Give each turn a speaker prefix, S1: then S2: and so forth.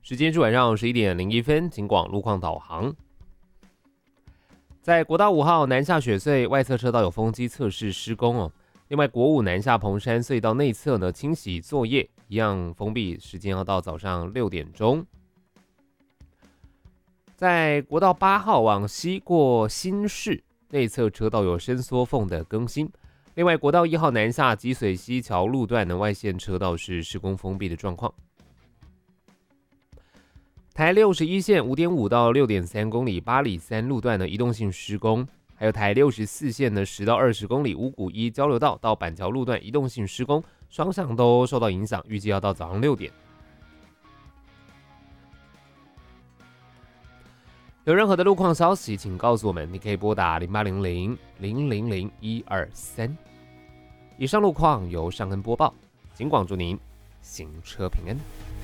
S1: 时间是晚上11:01，警广路况导航。在国道5号南下雪隧外侧车道有风机测试施工哦。另外，国五南下蓬山隧道内侧呢清洗作业一样封闭，时间要到早上6点钟。在国道8号往西过新市内侧车道有伸缩缝的更新。另外，国道1号南下积水溪桥路段的外线车道是施工封闭的状况。台61线5.5到6.3公里八里3路段的移动性施工，还有台64线的10到20公里五股一交流道到板桥路段移动性施工，双向都受到影响，预计要到早上6点。有任何的路况消息，请告诉我们，你可以拨打0800-000-123。以上路况由尚恩播报，警广祝您行车平安。